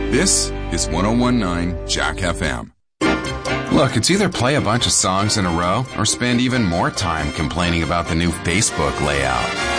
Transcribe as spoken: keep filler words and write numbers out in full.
This is one oh one point nine Jack F M. Look, it's either play a bunch of songs in a row or spend even more time complaining about the new Facebook layout.